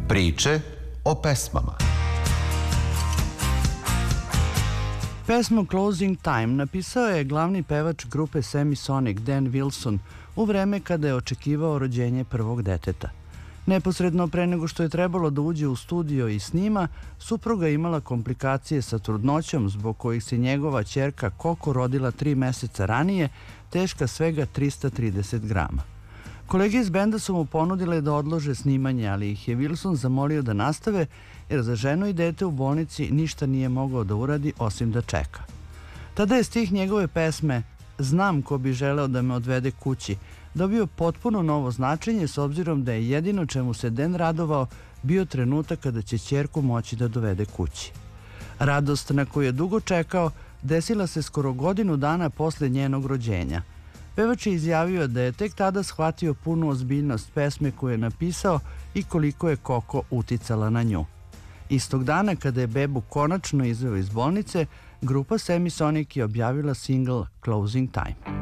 Priče o pesmama. Pesmu Closing Time napisao je glavni pevač grupe Semisonic Dan Wilson u vreme kada je očekivao rođenje prvog deteta. Neposredno pre nego što je trebalo da uđe u studio i snima, supruga imala komplikacije sa trudnoćom zbog kojih se njegova ćerka Coco rodila 3 meseca ranije, teška svega 330 grama. Kolege iz benda su mu ponudile da odlože snimanje, ali ih je Wilson zamolio da nastave, jer za ženu i dete u bolnici ništa nije mogao da uradi osim da čeka. Tada je stih njegove pesme "Znam ko bi želeo da me odvede kući" dobio potpuno novo značenje, s obzirom da je jedino čemu se Dan radovao bio trenutak kada će ćerku moći da dovede kući. Radost na koju je dugo čekao desila se skoro godinu dana posle njenog rođenja. Pevač je izjavio da je tek tada shvatio punu ozbiljnost pesme koju je napisao i koliko je Coco uticala na nju. Istog dana kada je bebu konačno izveo iz bolnice, grupa Semisonic je objavila singl Closing Time.